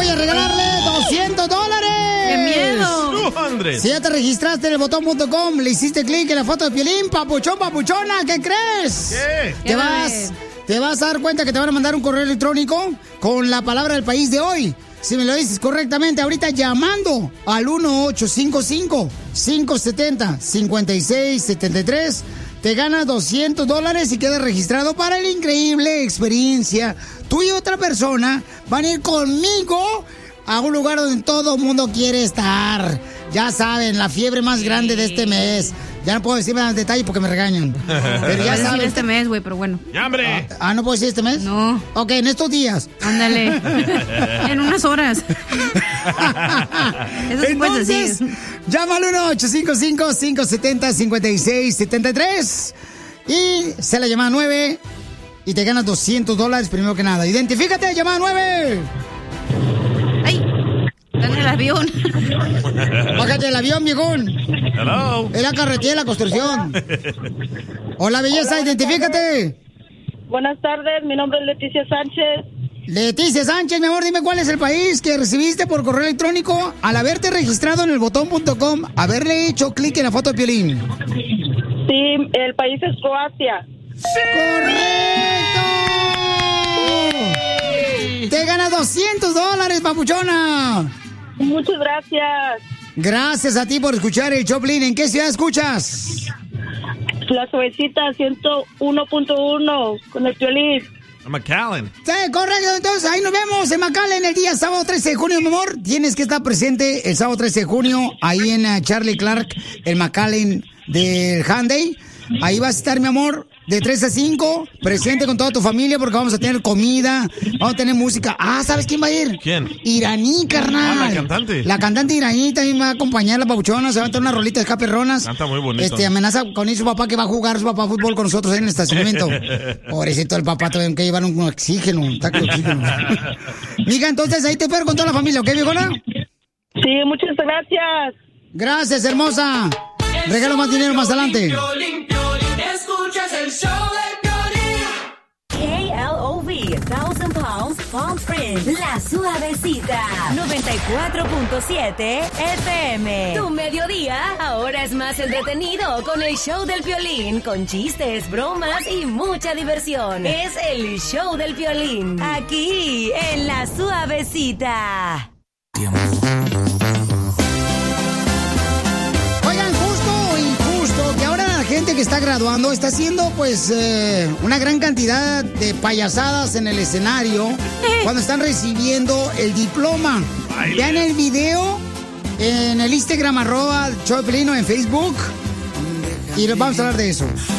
a regalarle $200. ¡Qué miedo! 200. Si ya te registraste en el botón.com, le hiciste clic en la foto de Piolín, papuchón, papuchona, ¿qué crees? ¿Qué? Te vas a dar cuenta que te van a mandar un correo electrónico con la palabra del país de hoy. Si me lo dices correctamente, ahorita llamando al 1-855-570-5673, te ganas $200 y quedas registrado para la increíble experiencia. Tú y otra persona van a ir conmigo a un lugar donde todo el mundo quiere estar. Ya saben, la fiebre más grande de este mes. Ya no puedo decir más detalles porque me regañan. Pero ya saben. Este mes, güey, pero bueno. ¡Ya, hombre! ¿No puedo decir este mes? No. Ok, en estos días. Ándale. En unas horas. Eso sí puedes Entonces, decir. llama al 1-855-570-5673 y se la llama 9 y te ganas $200 primero que nada. Identifícate, llamada 9. ¡Ay! Está en el avión. Bájate del avión, viejón. Hello. Es la carretera, la construcción. Hola, belleza, identifícate. Buenas tardes, mi nombre es Leticia Sánchez. Leticia Sánchez, mi amor, dime cuál es el país que recibiste por correo electrónico al haberte registrado en el botón.com, haberle hecho clic en la foto de Piolín. Sí, el país es Croacia. ¡Correcto! ¡Te ganas $200, papuchona! Muchas gracias. Gracias a ti por escuchar el Choplin. ¿En qué ciudad escuchas? La Suavecita 101.1 con el Piolín. McAllen. Sí, correcto. Entonces, ahí nos vemos en McAllen el día sábado 13 de junio, mi amor. Tienes que estar presente el sábado 13 de junio ahí en Charlie Clark, el McAllen del Hyundai. Ahí vas a estar, mi amor, de 3 a 5, presente con toda tu familia porque vamos a tener comida, vamos a tener música. Ah, ¿sabes quién va a ir? ¿Quién? Iraní, carnal. Ah, la cantante. La cantante iraní también va a acompañar a la papuchona, se va a meter una rolita de escaperronas. Canta muy bonito. Amenaza con su papá que va a jugar su papá fútbol con nosotros en el estacionamiento. Pobrecito el papá, tiene que llevar un oxígeno, un taco de oxígeno. Mija, entonces ahí te espero con toda la familia, ¿ok, viejona? Sí, muchas gracias. Gracias, hermosa. Regalo más dinero más adelante. Escuchas el show del Piolín. KLOV, 1000 Pounds, Palm Springs, La Suavecita, 94.7 FM. Tu mediodía ahora es más entretenido con el show del Piolín, con chistes, bromas y mucha diversión. Es el show del Piolín, aquí en La Suavecita. Oigan, justo o injusto que ahora la gente que está graduando está haciendo pues una gran cantidad de payasadas en el escenario cuando están recibiendo el diploma. Vean el video en el Instagram @Choplin o en Facebook y vamos a hablar de eso.